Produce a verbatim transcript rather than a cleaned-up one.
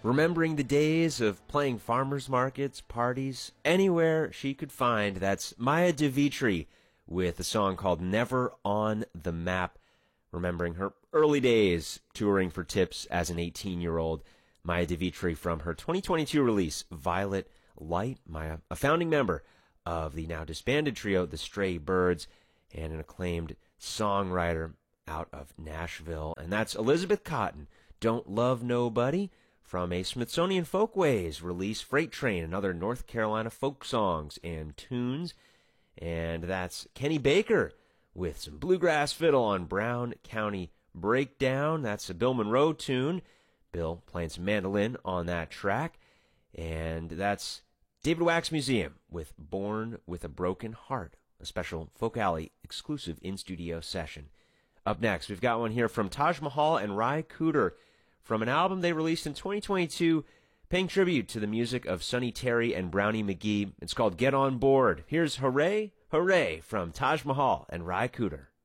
remembering the days of playing farmers markets, parties, anywhere she could find. That's Maya DeVitri with a song called Never on the Map, remembering her early days touring for Tips as an eighteen-year-old. Maya DeVitri from her twenty twenty-two release, Violet Light. Maya, a founding member of the now disbanded trio, The Stray Birds, and an acclaimed songwriter out of Nashville. And that's Elizabeth Cotten, Don't Love Nobody, from a Smithsonian Folkways release, Freight Train, and other North Carolina folk songs and tunes. And that's Kenny Baker with some bluegrass fiddle on Brown County Breakdown. That's a Bill Monroe tune. Bill playing some mandolin on that track. And that's David Wax Museum with Born with a Broken Heart, a special Folk Alley exclusive in-studio session. Up next, we've got one here from Taj Mahal and Ry Cooder from an album they released in twenty twenty-two, paying tribute to the music of Sonny Terry and Brownie McGhee. It's called Get On Board. Here's Hooray, Hooray from Taj Mahal and Ry Cooder.